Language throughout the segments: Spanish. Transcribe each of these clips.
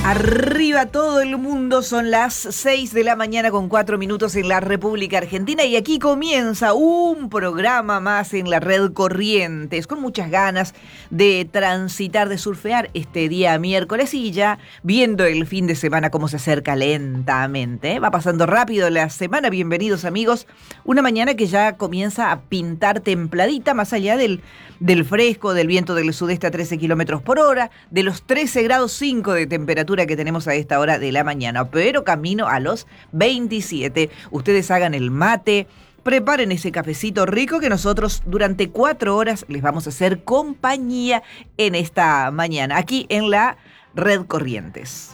Arriba todo el mundo, son las 6 de la mañana con 4 minutos en la República Argentina y aquí comienza un programa más en la Red Corrientes, con muchas ganas de transitar, de surfear este día miércoles y ya viendo el fin de semana cómo se acerca lentamente, ¿eh? Va pasando rápido la semana, bienvenidos amigos, una mañana que ya comienza a pintar templadita, más allá del fresco, del viento del sudeste a 13 kilómetros por hora, de los 13 grados 5 de temperatura que tenemos a esta hora de la mañana, pero camino a los 27. Ustedes hagan el mate, preparen ese cafecito rico que nosotros durante 4 horas les vamos a hacer compañía en esta mañana, aquí en la Red Corrientes.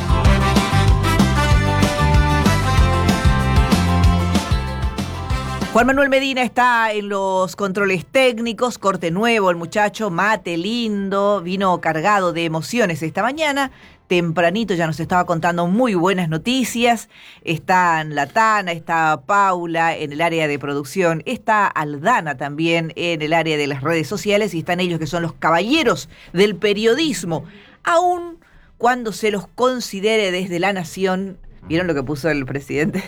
Juan Manuel Medina está en los controles técnicos, corte nuevo el muchacho, mate lindo, vino cargado de emociones esta mañana, tempranito ya nos estaba contando muy buenas noticias, están la Tana, está Paula en el área de producción, está Aldana también en el área de las redes sociales y están ellos que son los caballeros del periodismo, aun cuando se los considere desde La Nación. ¿Vieron lo que puso el presidente?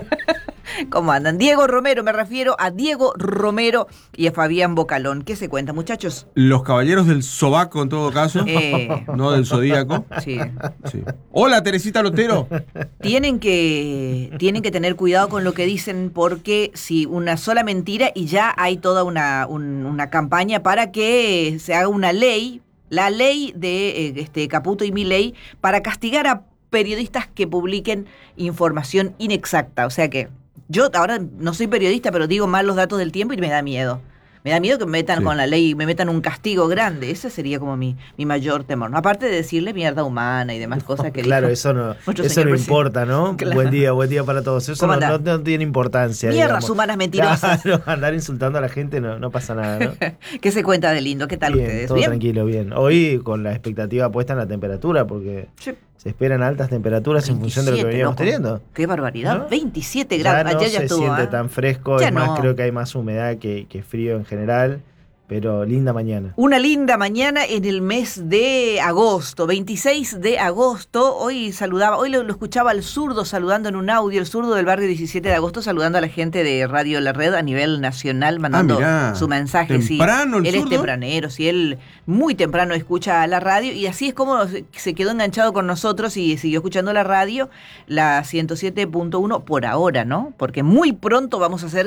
¿Cómo andan? Diego Romero, me refiero a Diego Romero y a Fabián Bocalón. ¿Qué se cuenta, muchachos? Los caballeros del sobaco, en todo caso, no del zodíaco. Sí. Sí. Hola, Teresita Lotero. Tienen que tener cuidado con lo que dicen, porque si una sola mentira y ya hay toda una campaña para que se haga una ley, la ley de Caputo y Milei, para castigar a periodistas que publiquen información inexacta. O sea que yo ahora no soy periodista, pero digo mal los datos del tiempo y me da miedo. Me da miedo que me metan con la ley, me metan un castigo grande. Ese sería como mi mayor temor. ¿No? Aparte de decirle mierda humana y demás cosas que claro, dijo. Eso no importa, ¿no? Claro. Buen día para todos. Eso no tiene importancia. Mierdas humanas mentirosas. Claro, andar insultando a la gente no pasa nada, ¿no? ¿Qué se cuenta de lindo? ¿Qué tal bien, ustedes? Todo ¿Bien? tranquilo, bien. Hoy con la expectativa puesta en la temperatura, porque Sí. se esperan altas temperaturas 27, en función de lo que veníamos teniendo. Qué barbaridad, ¿no? 27 Ya grados. no Ayer ya se estuvo, siente tan fresco, Ya es más, no. creo que hay más humedad que frío en general, pero linda mañana. Una linda mañana en el mes de agosto, 26 de agosto. Hoy lo escuchaba al zurdo saludando en un audio, el zurdo del barrio 17 de agosto, saludando a la gente de Radio La Red a nivel nacional, mandando su mensaje. ¿Temprano el él zurdo? Es tempranero, él muy temprano escucha la radio y así es como se quedó enganchado con nosotros y siguió escuchando la radio, la 107.1 por ahora, ¿no? Porque muy pronto vamos a hacer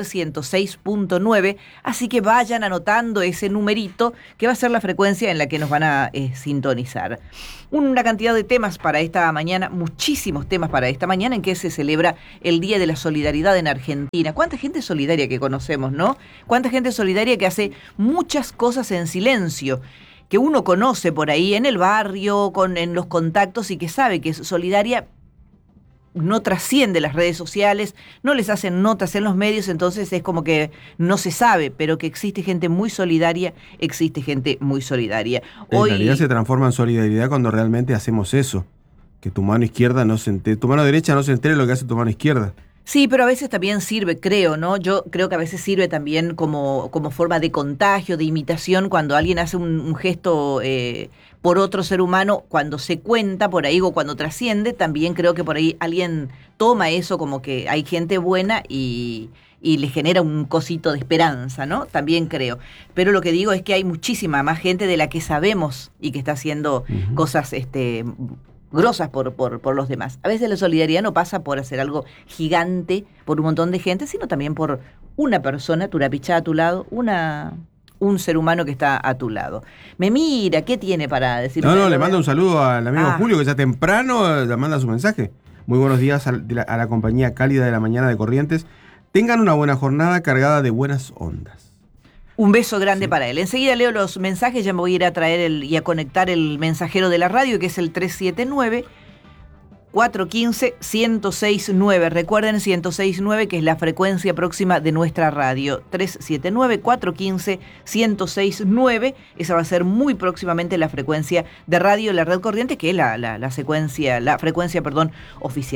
106.9, así que vayan anotando ese numerito que va a ser la frecuencia en la que nos van a sintonizar. Una cantidad de temas para esta mañana, muchísimos temas para esta mañana en que se celebra el Día de la Solidaridad en Argentina. ¿Cuánta gente solidaria que conocemos, no? ¿Cuánta gente solidaria que hace muchas cosas en silencio? Que uno conoce por ahí en el barrio, en los contactos y que sabe que es solidaria, no trasciende las redes sociales, no les hacen notas en los medios, entonces es como que no se sabe, pero que existe gente muy solidaria, existe gente muy solidaria. En realidad se transforma en solidaridad cuando realmente hacemos eso, que tu mano izquierda no se entere, tu mano derecha no se entere lo que hace tu mano izquierda. Sí, pero a veces también sirve, creo, ¿no? Yo creo que a veces sirve también como forma de contagio, de imitación, cuando alguien hace un gesto por otro ser humano, cuando se cuenta por ahí o cuando trasciende, también creo que por ahí alguien toma eso como que hay gente buena y le genera un cosito de esperanza, ¿no? También creo. Pero lo que digo es que hay muchísima más gente de la que sabemos y que está haciendo cosas grosas por los demás. A veces la solidaridad no pasa por hacer algo gigante por un montón de gente, sino también por una persona, Turapichá a tu lado, un ser humano que está a tu lado. Me mira, ¿qué tiene para decirme? No, le mando un saludo al amigo Julio, que ya temprano le manda su mensaje. Muy buenos días a la compañía cálida de la mañana de Corrientes. Tengan una buena jornada cargada de buenas ondas. Un beso grande para él. Enseguida leo los mensajes, ya me voy a ir a traer y a conectar el mensajero de la radio, que es el 379-415-1069. Recuerden 1069, que es la frecuencia próxima de nuestra radio. 379-415-1069. Esa va a ser muy próximamente la frecuencia de radio La Red Corriente, que es la frecuencia oficial.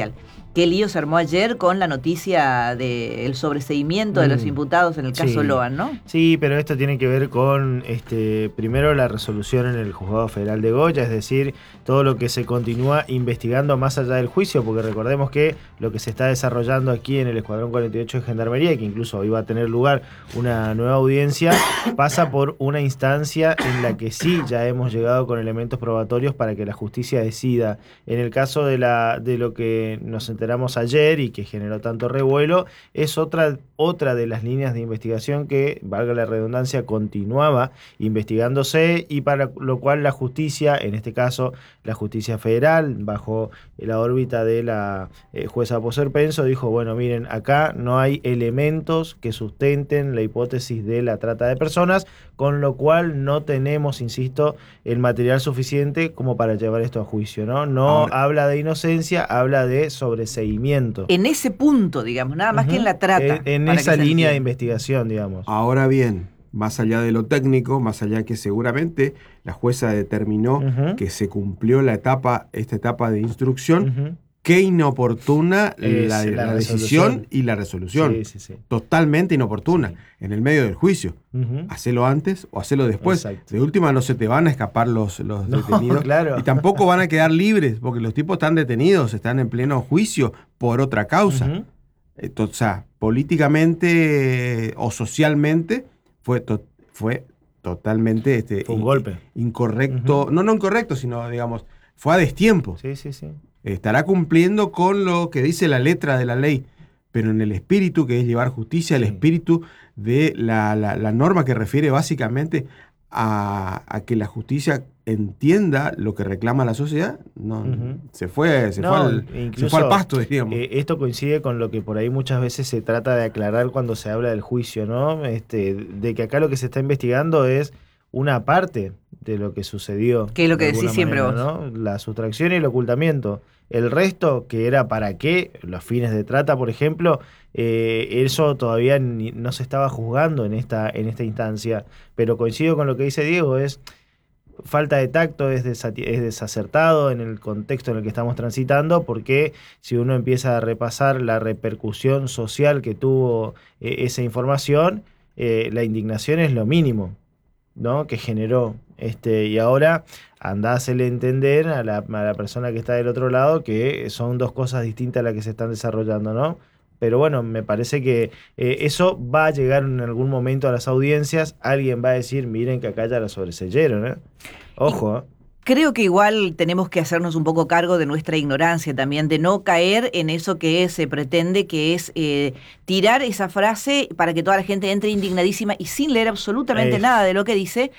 Qué lío se armó ayer con la noticia del sobreseimiento de los imputados en el caso Loan, ¿no? Sí, pero esto tiene que ver con, primero, la resolución en el Juzgado Federal de Goya, es decir, todo lo que se continúa investigando más allá del juicio, porque recordemos que lo que se está desarrollando aquí en el Escuadrón 48 de Gendarmería, que incluso hoy va a tener lugar una nueva audiencia, pasa por una instancia en la que sí ya hemos llegado con elementos probatorios para que la justicia decida. En el caso de lo que nos enteramos ayer y que generó tanto revuelo, es otra de las líneas de investigación que, valga la redundancia, continuaba investigándose, y para lo cual la justicia, en este caso la justicia federal, bajo la órbita de la jueza Poser Penso, dijo, bueno, miren, acá no hay elementos que sustenten la hipótesis de la trata de personas, con lo cual no tenemos, insisto, el material suficiente como para llevar esto a juicio, ¿no? Ahora, habla de inocencia, habla de sobreseimiento. En ese punto, digamos, nada más que en la trata. En esa línea de investigación, digamos. Ahora bien, más allá de lo técnico, más allá que seguramente la jueza determinó que se cumplió esta etapa de instrucción, qué inoportuna la decisión y la resolución. Sí. Totalmente inoportuna, en el medio del juicio. Hacelo antes o hacelo después. Exacto. De última no se te van a escapar los detenidos. Claro. Y tampoco van a quedar libres, porque los tipos están detenidos, están en pleno juicio por otra causa. O sea, políticamente o socialmente fue totalmente fue un golpe incorrecto. No incorrecto, sino, digamos, fue a destiempo. Sí. Estará cumpliendo con lo que dice la letra de la ley, pero en el espíritu, que es llevar justicia, el espíritu de la norma, que refiere básicamente a que la justicia entienda lo que reclama la sociedad, se fue al pasto, diríamos. Esto coincide con lo que por ahí muchas veces se trata de aclarar cuando se habla del juicio, ¿no? De que acá lo que se está investigando es una parte de lo que sucedió. Que es lo que decís siempre vos, ¿no? La sustracción y el ocultamiento. El resto, que era para qué, los fines de trata, por ejemplo, eso todavía no se estaba juzgando en esta instancia. Pero coincido con lo que dice Diego, es falta de tacto, es desacertado en el contexto en el que estamos transitando, porque si uno empieza a repasar la repercusión social que tuvo esa información, la indignación es lo mínimo, ¿no?, que generó. Y ahora andá a hacerle entender a la persona que está del otro lado que son dos cosas distintas a las que se están desarrollando, ¿no? Pero bueno, me parece que eso va a llegar en algún momento a las audiencias. Alguien va a decir, miren que acá ya la sobreseyeron, ¿eh? Ojo, Creo que igual tenemos que hacernos un poco cargo de nuestra ignorancia también, de no caer en eso que se pretende, que es tirar esa frase para que toda la gente entre indignadísima y sin leer absolutamente nada de lo que dice,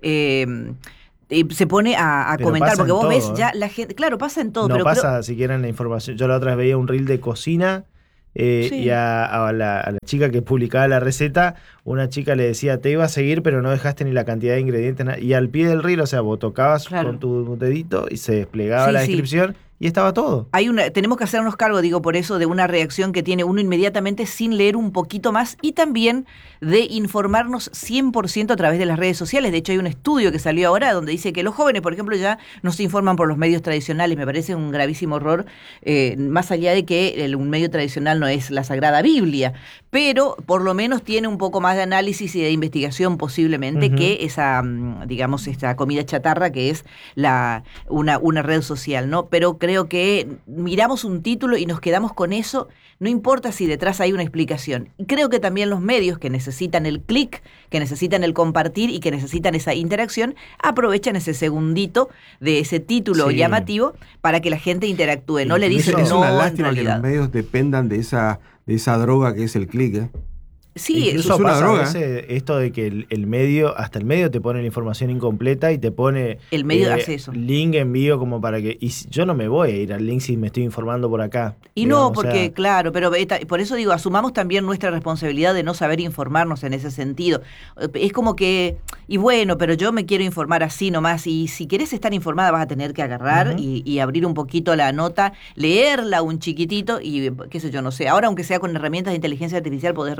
se pone a comentar, porque vos todo, ves ya la gente, claro, pasa en todo. No pero pasa siquiera en la información. Yo la otra vez veía un reel de cocina. Y a la chica que publicaba la receta, una chica le decía, te iba a seguir pero no dejaste ni la cantidad de ingredientes, y al pie del reel, o sea, vos tocabas con tu dedito y se desplegaba la descripción y estaba todo. Tenemos que hacernos cargo, digo, por eso, de una reacción que tiene uno inmediatamente sin leer un poquito más, y también de informarnos 100% a través de las redes sociales. De hecho, hay un estudio que salió ahora donde dice que los jóvenes, por ejemplo, ya no se informan por los medios tradicionales. Me parece un gravísimo error, más allá de que un medio tradicional no es la Sagrada Biblia, pero por lo menos tiene un poco más de análisis y de investigación posiblemente que esa, digamos, esta comida chatarra que es una red social, ¿no? Pero creo que miramos un título y nos quedamos con eso, no importa si detrás hay una explicación. Y creo que también los medios, que necesitan el clic, que necesitan el compartir y que necesitan esa interacción, aprovechan ese segundito de ese título llamativo para que la gente interactúe. No le dicen es no, una lástima que los medios dependan de esa droga que es el clic, ¿eh? Sí, incluso es una pasa droga. A veces esto de que el medio, hasta el medio te pone la información incompleta y te pone el medio hace eso. Link envío como para que, y yo no me voy a ir al link si me estoy informando por acá. Y digamos, no, porque claro, pero por eso digo, asumamos también nuestra responsabilidad de no saber informarnos en ese sentido. Es como que, y bueno, pero yo me quiero informar así nomás, y si querés estar informada vas a tener que agarrar y abrir un poquito la nota, leerla un chiquitito y qué sé yo, no sé. Ahora, aunque sea con herramientas de inteligencia artificial, podés resumir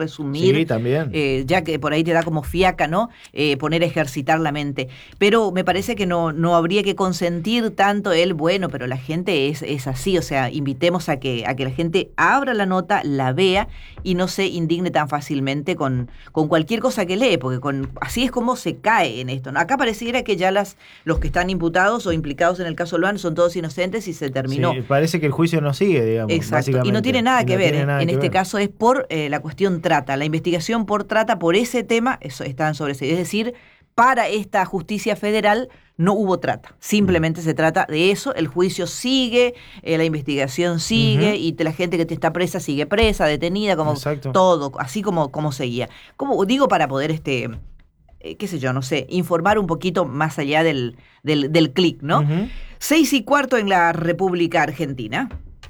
dormir. Sí, también. Ya que por ahí te da como fiaca, ¿no? Poner a ejercitar la mente. Pero me parece que no habría que consentir tanto bueno, pero la gente es así, o sea, invitemos a que la gente abra la nota, la vea y no se indigne tan fácilmente con cualquier cosa que lee, porque así es como se cae en esto, ¿no? Acá pareciera que ya los que están imputados o implicados en el caso Luan son todos inocentes y se terminó. Sí, parece que el juicio no sigue, digamos. Exacto, y no tiene nada que ver. En este caso es por la cuestión trata, la investigación por trata, por ese tema, eso están sobre ese. Es decir, para esta justicia federal no hubo trata, simplemente se trata de eso, el juicio sigue, la investigación sigue, y la gente que está presa sigue presa, detenida, como Exacto. Todo, así como seguía. Como digo, para poder qué sé yo, no sé, informar un poquito más allá del clic, ¿no? 6:15 en la República Argentina.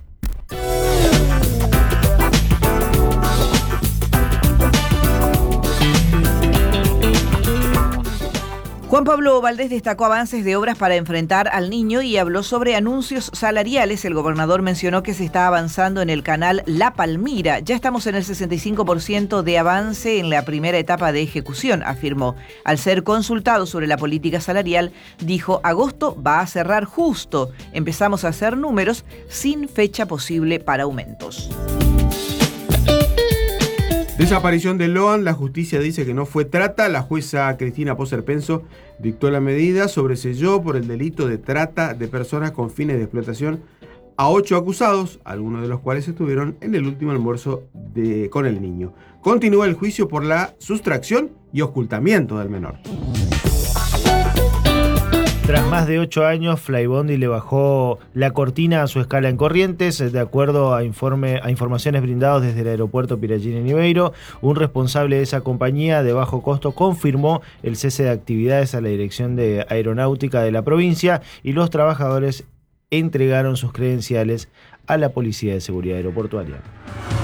Juan Pablo Valdés destacó avances de obras para enfrentar al niño y habló sobre anuncios salariales. El gobernador mencionó que se está avanzando en el canal La Palmira. Ya estamos en el 65% de avance en la primera etapa de ejecución, afirmó. Al ser consultado sobre la política salarial, dijo: agosto va a cerrar justo. Empezamos a hacer números sin fecha posible para aumentos. Desaparición de Loan, la justicia dice que no fue trata. La jueza Cristina Poser Penso dictó la medida, sobreseyó por el delito de trata de personas con fines de explotación a 8 acusados, algunos de los cuales estuvieron en el último almuerzo con el niño. Continúa el juicio por la sustracción y ocultamiento del menor. Tras más de 8 años, Flybondi le bajó la cortina a su escala en Corrientes. De acuerdo a informaciones brindadas desde el aeropuerto Pirallini Nibeiro, un responsable de esa compañía de bajo costo confirmó el cese de actividades a la Dirección de Aeronáutica de la provincia y los trabajadores entregaron sus credenciales a la Policía de Seguridad Aeroportuaria.